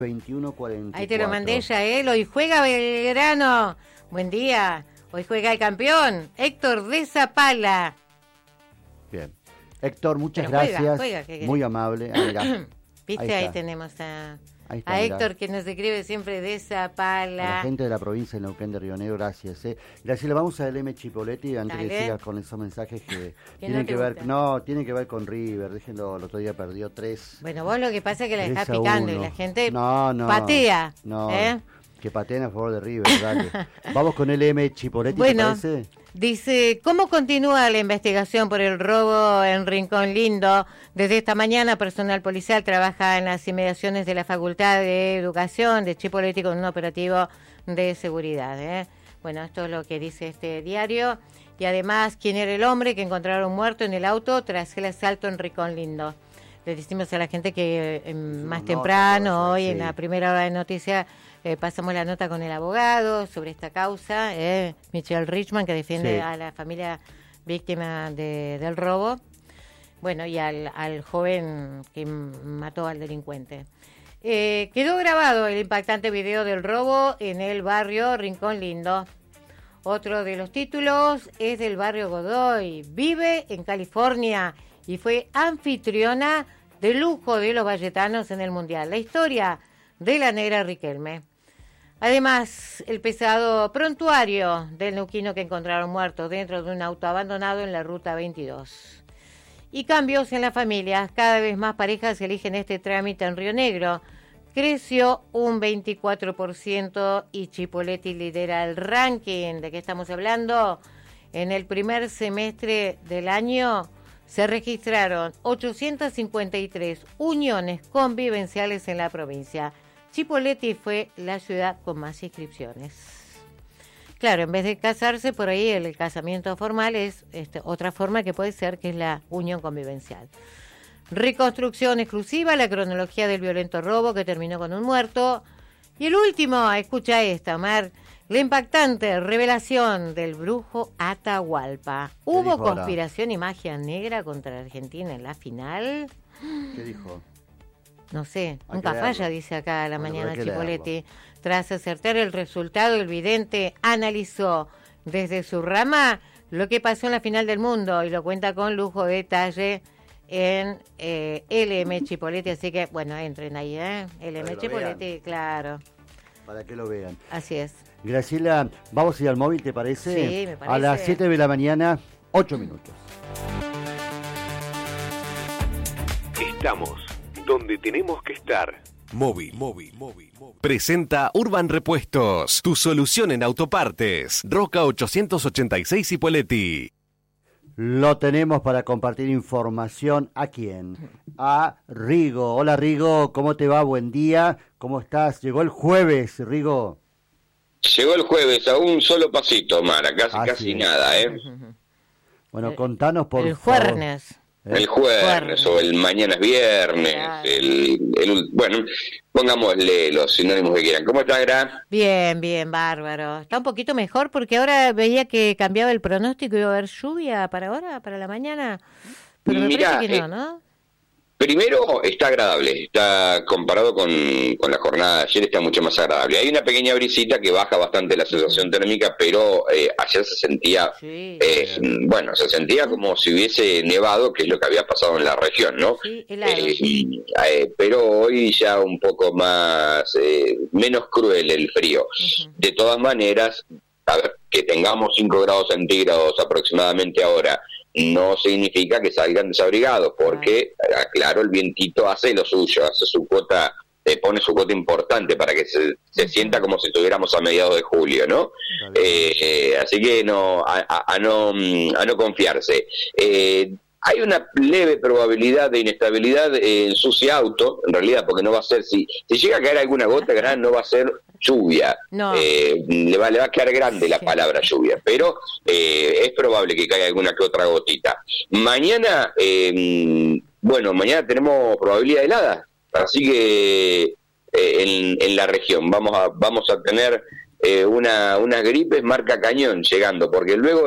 21:44. Ahí te lo mandé ya, hoy juega Belgrano. Buen día. Hoy juega el campeón, Héctor de Zapala. Bien. Héctor, muchas Pero gracias. juega, muy amable. Ah, mirá. ¿Viste? Ahí tenemos a mirá. Héctor, que nos escribe siempre de Zapala. La gente de la provincia de Neuquén de Río Negro, gracias. Graciela, vamos a LM Chipoletti antes Dale. que sigas con esos mensajes que tienen que ver con River. Déjenlo, el otro día perdió 3. Bueno, vos lo que pasa es que la dejás 3-1. picando y la gente no, patea. No, que pateen a favor de River, dale. Vamos con LM Chipoletti, bueno, ¿te parece? Dice, ¿cómo continúa la investigación por el robo en Rincón Lindo? Desde esta mañana, personal policial trabaja en las inmediaciones de la Facultad de Educación de Chipoletti con un operativo de seguridad. Bueno, esto es lo que dice este diario. Y además, ¿quién era el hombre que encontraron muerto en el auto tras el asalto en Rincón Lindo? Le decimos a la gente que más temprano, hoy en la primera hora de noticias, pasamos la nota con el abogado sobre esta causa, Michelle Richman, que defiende a la familia víctima del robo, bueno, y al joven que mató al delincuente. Quedó grabado el impactante video del robo en el barrio Rincón Lindo. Otro de los títulos es del barrio Godoy. Vive en California y fue anfitriona de lujo de los valletanos en el Mundial. La historia de la negra Riquelme. Además, el pesado prontuario del neuquino que encontraron muerto dentro de un auto abandonado en la ruta 22. Y cambios en las familias. Cada vez más parejas eligen este trámite en Río Negro. Creció un 24% y Chipoletti lidera el ranking. ¿De qué estamos hablando? En el primer semestre del año se registraron 853 uniones convivenciales en la provincia. Chipoletti fue la ciudad con más inscripciones. Claro, en vez de casarse, por ahí el casamiento formal es otra forma que puede ser, que es la unión convivencial. Reconstrucción exclusiva, la cronología del violento robo que terminó con un muerto. Y el último, escucha esta, Omar, la impactante revelación del brujo Atahualpa. ¿Hubo conspiración y magia negra contra Argentina en la final? ¿Qué dijo? No sé, nunca falla, dice acá a la mañana Chipoletti. Tras acertar el resultado, el vidente analizó desde su rama lo que pasó en la final del mundo y lo cuenta con lujo de detalle en LM Chipoletti. Así que, bueno, entren ahí, LM Chipoletti, claro. Para que lo vean. Así es. Graciela, vamos a ir al móvil, ¿te parece? Sí, me parece. A las 7 de la mañana, 8 minutos. Estamos donde tenemos que estar. Móvil. Presenta Urban Repuestos, tu solución en autopartes. Roca 886 Chipoletti. Lo tenemos para compartir información. ¿A quién? A Rigo. Hola Rigo, ¿cómo te va? Buen día. ¿Cómo estás? Llegó el jueves, Rigo. Llegó el jueves, a un solo pasito, Mara, casi nada, Bueno, contanos por el favor. Juernes. El jueves o el mañana es viernes, claro. Bueno, pongámosle los sinónimos que quieran. ¿Cómo estás, Gra? Bien, bárbaro. Está un poquito mejor porque ahora veía que cambiaba el pronóstico y iba a haber lluvia para ahora, para la mañana. Pero me parece que ¿no? Primero está agradable, está comparado con la jornada de ayer, está mucho más agradable. Hay una pequeña brisita que baja bastante la sensación térmica, pero ayer se sentía, se sentía como si hubiese nevado, que es lo que había pasado en la región, ¿no? Sí, pero hoy ya un poco más, menos cruel el frío. De todas maneras, a ver, que tengamos 5 grados centígrados aproximadamente ahora, no significa que salgan desabrigados, porque, claro, el vientito hace lo suyo, hace su cuota, pone su cuota importante para que se sienta como si estuviéramos a mediados de julio, ¿no? Así que a no confiarse. Hay una leve probabilidad de inestabilidad en su auto, en realidad, porque no va a ser, si llega a caer alguna gota grande, no va a ser lluvia. No. Le va a quedar grande la palabra lluvia, pero es probable que caiga alguna que otra gotita. Mañana, mañana tenemos probabilidad de helada, así que en la región vamos a tener unas gripes marca cañón llegando, porque luego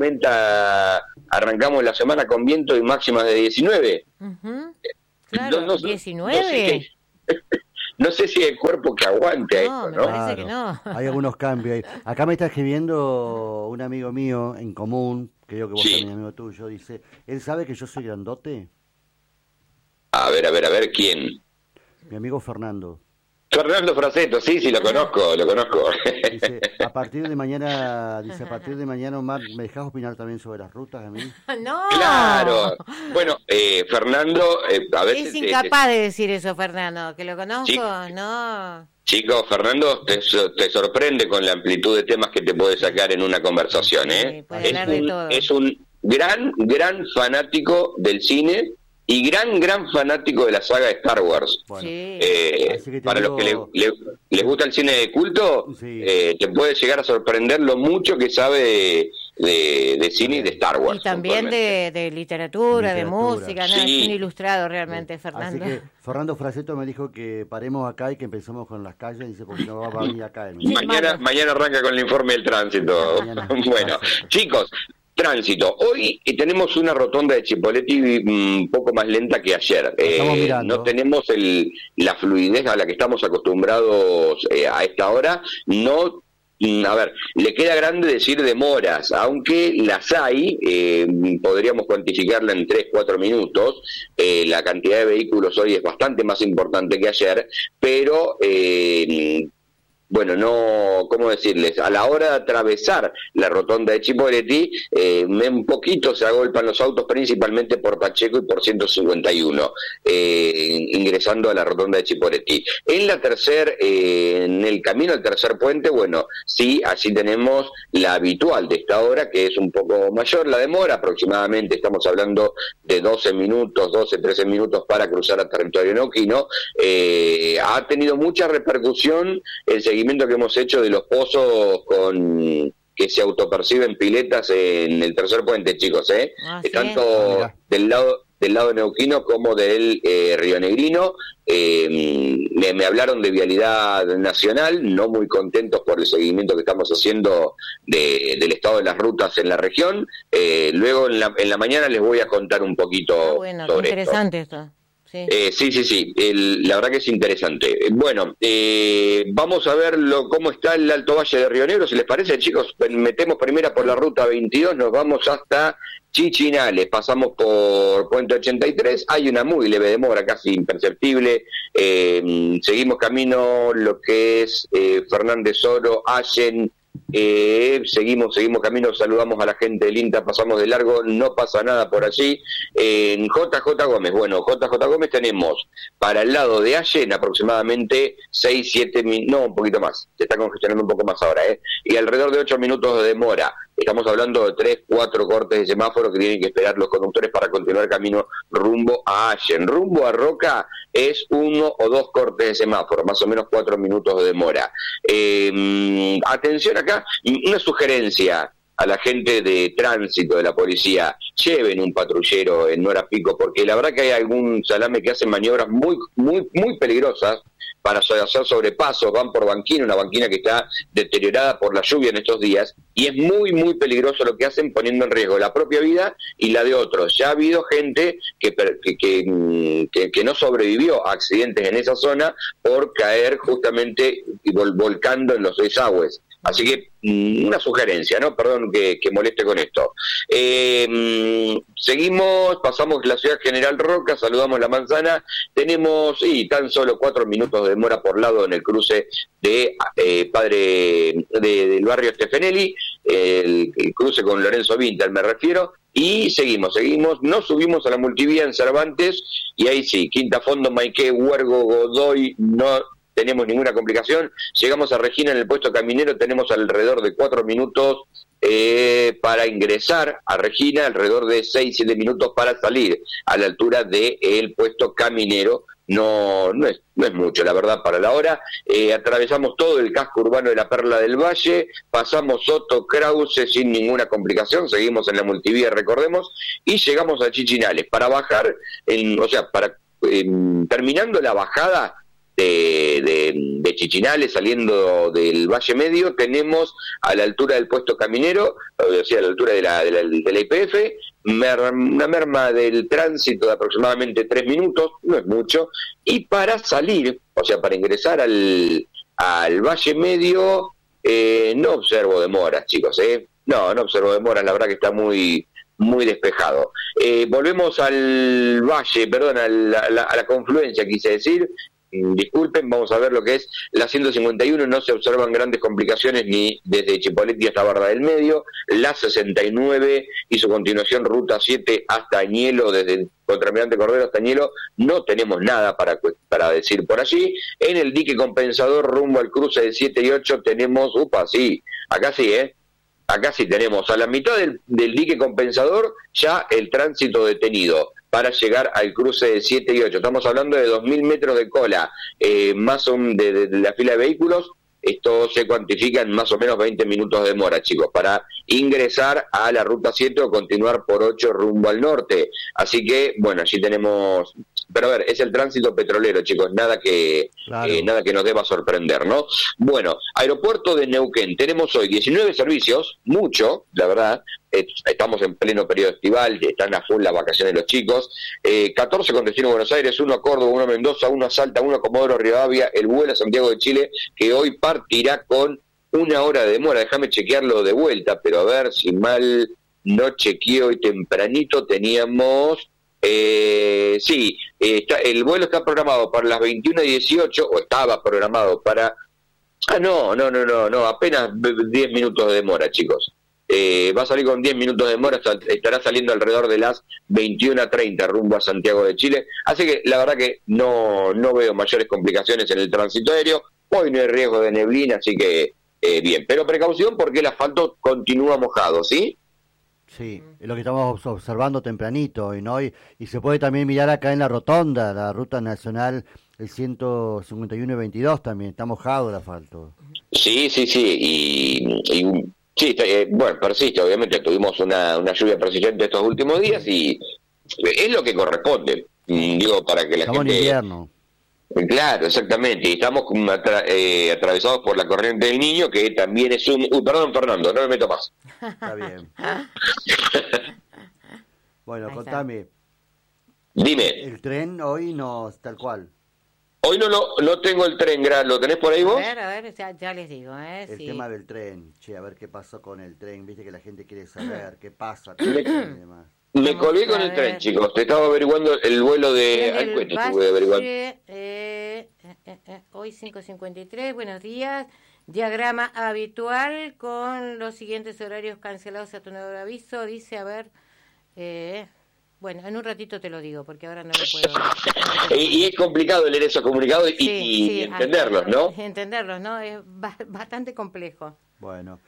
arrancamos la semana con viento y máximas de 19. Claro, 19. no sé si hay cuerpo que aguante a esto, me ¿no? parece que no. Hay algunos cambios ahí. Acá me está escribiendo un amigo mío en común, creo que vos Sí. también amigo tuyo, dice, ¿él sabe que yo soy grandote? A ver, ¿quién? Mi amigo Fernando. Fernando Fraceto, sí, lo conozco. Dice, a partir de mañana, Omar, ¿me dejás opinar también sobre las rutas a mí? No. Claro. Bueno, Fernando, a veces... Es incapaz de decir eso, Fernando. Que lo conozco, Sí. no. Chicos, Fernando te sorprende con la amplitud de temas que te puede sacar en una conversación, ¿eh? Sí, puede hablar de todo. Es un gran fanático del cine y gran fanático de la saga de Star Wars. Bueno, Sí. así que te Para digo- los que les gusta el cine de culto, Sí. te puede llegar a sorprender lo mucho que sabe de cine y de Star Wars. Y también puntualmente. de literatura, de Literatura. música, ¿no? Sí. Es un ilustrado realmente, Así Fernando. que Fernando Fraceto me dijo que paremos acá y que empecemos con las calles, dice, porque no va a venir acá. Mañana arranca con el informe del tránsito. Mañana. Bueno, Perfecto. chicos, tránsito. Hoy tenemos una rotonda de Chipoleti un poco más lenta que ayer. Estamos mirando. No tenemos la fluidez a la que estamos acostumbrados a esta hora. No. A ver, le queda grande decir demoras, aunque las hay, podríamos cuantificarla en 3-4 minutos. La cantidad de vehículos hoy es bastante más importante que ayer, pero bueno, no, ¿cómo decirles? A la hora de atravesar la rotonda de Chipoleti, un poquito se agolpan los autos, principalmente por Pacheco y por 151, ingresando a la rotonda de Chipoleti. En el camino al tercer puente, bueno, sí, allí tenemos la habitual de esta hora, que es un poco mayor la demora, aproximadamente estamos hablando de 12 minutos, 13 minutos para cruzar a territorio neuquino. Ha tenido mucha repercusión el seguimiento que hemos hecho de los pozos que se autoperciben piletas en el tercer puente, chicos, Ah, ¿sí? tanto del lado neuquino como del rionegrino. Me hablaron de vialidad nacional, no muy contentos por el seguimiento que estamos haciendo del estado de las rutas en la región. Luego en la mañana les voy a contar un poquito Bueno, qué sobre interesante esto. Sí. Sí. La verdad que es interesante. Bueno, vamos a ver cómo está el Alto Valle de Río Negro, si les parece, chicos. Metemos primero por la ruta 22, nos vamos hasta Chichinales, pasamos por Puente 83, hay una muy leve demora, casi imperceptible. Seguimos camino lo que es Fernández Oro, Allen. Seguimos camino, saludamos a la gente del INTA, pasamos de largo, no pasa nada por allí. En JJ Gómez, bueno, JJ Gómez tenemos para el lado de Allen aproximadamente 6-7 minutos, no, un poquito más, se está congestionando un poco más ahora, y alrededor de 8 minutos de demora. Estamos hablando de 3-4 cortes de semáforo que tienen que esperar los conductores para continuar camino rumbo a Allen. Rumbo a Roca es 1 o 2 cortes de semáforo, más o menos 4 minutos de demora. Atención acá, una sugerencia a la gente de tránsito de la policía: lleven un patrullero en hora pico, porque la verdad que hay algún salame que hace maniobras muy peligrosas para hacer sobrepasos, van por banquina, una banquina que está deteriorada por la lluvia en estos días, y es muy peligroso lo que hacen, poniendo en riesgo la propia vida y la de otros. Ya ha habido gente que no sobrevivió a accidentes en esa zona por caer justamente y volcando en los desagües. Así que una sugerencia, ¿no? Perdón que moleste con esto. Seguimos, pasamos la ciudad General Roca, saludamos La Manzana, tenemos tan solo 4 minutos de demora por lado en el cruce de del barrio Stefanelli, el cruce con Lorenzo Vintal me refiero, y seguimos, nos subimos a la multivía en Cervantes, y ahí sí, Quinta Fondo, Maiqué, Huergo, Godoy, no tenemos ninguna complicación. Llegamos a Regina en el puesto caminero, tenemos alrededor de 4 minutos para ingresar a Regina, alrededor de 6-7 minutos para salir a la altura del puesto caminero. No es mucho, la verdad, para la hora. Atravesamos todo el casco urbano de la Perla del Valle, pasamos Soto, Krause sin ninguna complicación, seguimos en la multivía, recordemos, y llegamos a Chichinales. Para bajar, terminando la bajada de Chichinales, saliendo del Valle Medio, tenemos a la altura del puesto caminero, o sea, a la altura de la IPF, una merma del tránsito de aproximadamente 3 minutos, no es mucho, y para salir, o sea, para ingresar al Valle Medio, no observo demoras, chicos, no observo demoras, la verdad que está muy despejado. Volvemos al valle, perdón, a la confluencia, quise decir. Disculpen, vamos a ver lo que es la 151, no se observan grandes complicaciones ni desde Chipoleti hasta Barra del Medio. La 69 y su continuación ruta 7 hasta Añelo, desde el Contralmirante Cordero hasta Añelo, no tenemos nada para decir por allí. En el dique compensador rumbo al cruce de 7 y 8 tenemos, acá sí tenemos a la mitad del dique compensador ya el tránsito detenido para llegar al cruce de 7 y 8. Estamos hablando de 2.000 metros de cola, más o menos de la fila de vehículos. Esto se cuantifica en más o menos 20 minutos de demora, chicos, para ingresar a la ruta 7 o continuar por 8 rumbo al norte. Así que, bueno, allí tenemos... Pero a ver, es el tránsito petrolero, chicos, nada que nos deba sorprender, ¿no? Bueno, aeropuerto de Neuquén, tenemos hoy 19 servicios, mucho, la verdad, estamos en pleno periodo estival, están a full las vacaciones de los chicos, 14 con destino a Buenos Aires, 1 a Córdoba, 1 a Mendoza, 1 a Salta, 1 a Comodoro Rivadavia, el vuelo a Santiago de Chile, que hoy partirá con 1 hora de demora. Déjame chequearlo de vuelta, pero a ver, si mal no chequeo, hoy tempranito teníamos... el vuelo está programado para las 21:18, o estaba programado para... No, apenas 10 minutos de demora, chicos. Va a salir con 10 minutos de demora, estará saliendo alrededor de las 21:30 rumbo a Santiago de Chile. Así que la verdad que no veo mayores complicaciones en el tránsito aéreo. Hoy no hay riesgo de neblina, así que bien. Pero precaución porque el asfalto continúa mojado, ¿sí? Sí, es lo que estamos observando tempranito hoy, ¿no? Y se puede también mirar acá en la rotonda, la ruta nacional, el 151 y 22 también, está mojado el asfalto. Sí, bueno, persiste, obviamente tuvimos una lluvia persistente estos últimos días y es lo que corresponde, digo, para que la estamos gente... en invierno. Claro, exactamente, y estamos atravesados por la corriente del Niño, que también es un... perdón, Fernando, no me meto más. Está bien. Bueno, contame. Dime. El tren hoy no, tal cual. Hoy no tengo el tren, ¿lo tenés por ahí vos? A ver, ya les digo. El sí. tema del tren, a ver qué pasó con el tren, viste que la gente quiere saber qué pasa con el tren y demás. Me colgué con el tren, chicos. Te estaba averiguando el vuelo de Alcuete. Hoy 5:53. Buenos días. Diagrama habitual con los siguientes horarios cancelados a tu nuevo aviso. Dice, a ver... bueno, en un ratito te lo digo, porque ahora no lo puedo... Y es complicado leer esos comunicados y entenderlos, ¿no? Entenderlos, ¿no? Es bastante complejo. Bueno,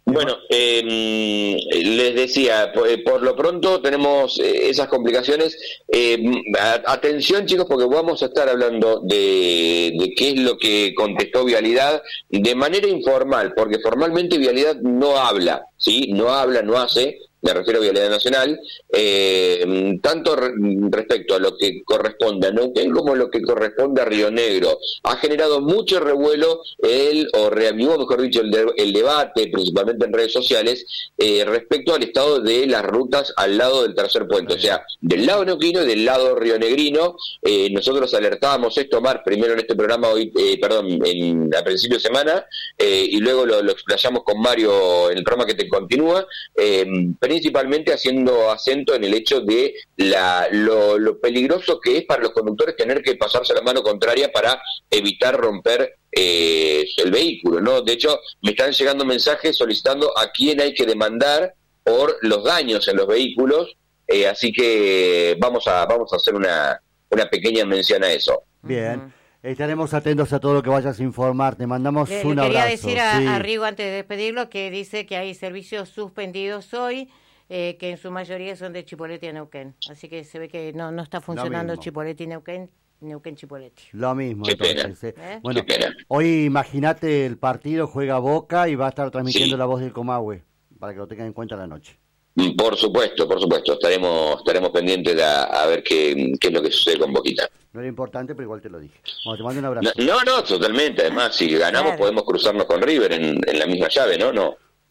les decía, por lo pronto tenemos esas complicaciones. Atención, chicos, porque vamos a estar hablando de qué es lo que contestó Vialidad de manera informal, porque formalmente Vialidad no habla, ¿sí? No hace, me refiero a Vialidad Nacional, tanto respecto a lo que corresponde a Neuquén como lo que corresponde a Río Negro. Ha generado mucho revuelo, reavivó, mejor dicho, el debate, principalmente en redes sociales, respecto al estado de las rutas al lado del tercer puente, o sea, del lado neuquino y del lado rionegrino. Nosotros alertábamos esto, Omar, primero en este programa hoy, a principio de semana, y luego lo explayamos con Mario en el programa que te continúa, principalmente haciendo acento en el hecho de lo peligroso que es para los conductores tener que pasarse la mano contraria para evitar romper el vehículo, ¿no? De hecho, me están llegando mensajes solicitando a quién hay que demandar por los daños en los vehículos, así que vamos a hacer una pequeña mención a eso. Bien. Estaremos atentos a todo lo que vayas a informar. Te mandamos un abrazo. Quería decir a Rigo, antes de despedirlo, que dice que hay servicios suspendidos hoy, que en su mayoría son de Chipoleti a Neuquén. Así que se ve que no está funcionando Chipoleti Neuquén, Chipoleti. Lo mismo, Qué entonces. Bueno, hoy imagínate el partido, juega Boca y va a estar transmitiendo la voz del Comahue, para que lo tengan en cuenta la noche. Por supuesto, estaremos pendientes a ver qué es lo que sucede con Boquita. No era importante, pero igual te lo dije. Bueno, te mando un abrazo. No, totalmente. Además, si ganamos podemos cruzarnos con River en la misma llave, ¿no?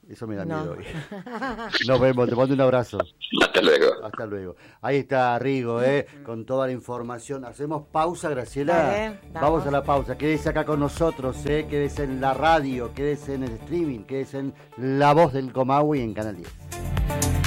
Eso me da No. miedo hoy. Nos vemos, te mando un abrazo. Hasta luego. Hasta luego. Ahí está Rigo, con toda la información. Hacemos pausa, Graciela. Dale, Vamos a la pausa. Quédese acá con nosotros, quédese en la radio, quédese en el streaming, quédese en La Voz del Comahue en Canal 10.